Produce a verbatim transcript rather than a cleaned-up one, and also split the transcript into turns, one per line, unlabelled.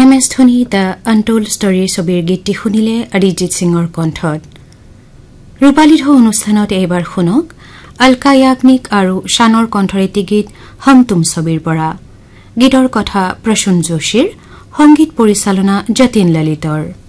M S Dhoni the untold ষ্টৰীৰ ছবিৰ গীতটি শুনিলে অৰিজিৎ সিঙৰ কণ্ঠত। ৰূপালী ঢৌ অনুষ্ঠানত এইবাৰ শুনক অলকা য়াগনিক আৰু শানৰ কণ্ঠৰ এটি গীত হম তুম ছবিৰ পৰা। গীতৰ কথা প্ৰসূন যোশীৰ, সংগীত পৰিচালনা যতীন ললিতৰ।